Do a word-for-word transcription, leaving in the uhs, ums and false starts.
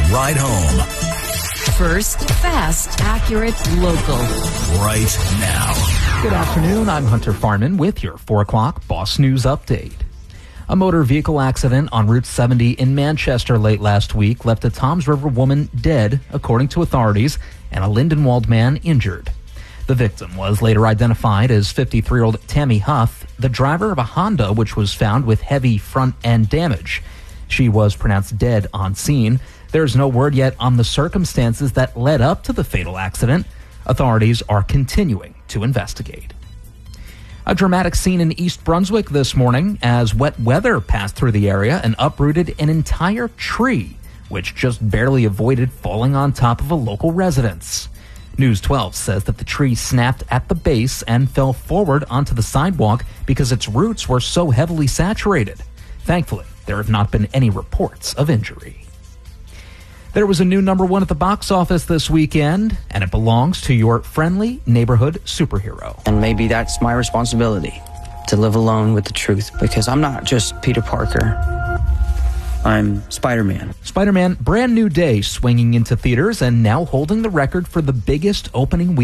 ride home. First, fast, accurate, local. Right now. Good afternoon. I'm Hunter Farman with your four o'clock Boss News Update. A motor vehicle accident on Route seventy in Manchester late last week left a Toms River woman dead, according to authorities, and a Lindenwold man injured. The victim was later identified as fifty-three-year-old Tammy Huff, the driver of a Honda which was found with heavy front-end damage. She was pronounced dead on scene. There's no word yet on the circumstances that led up to the fatal accident. Authorities are continuing to investigate. A dramatic scene in East Brunswick this morning as wet weather passed through the area and uprooted an entire tree, which just barely avoided falling on top of a local residence. News twelve says that the tree snapped at the base and fell forward onto the sidewalk because its roots were so heavily saturated. Thankfully, there have not been any reports of injury. There was a new number one at the box office this weekend, and it belongs to your friendly neighborhood superhero. And maybe that's my responsibility, to live alone with the truth, because I'm not just Peter Parker. I'm Spider-Man. Spider-Man Brand New Day swinging into theaters and now holding the record for the biggest opening week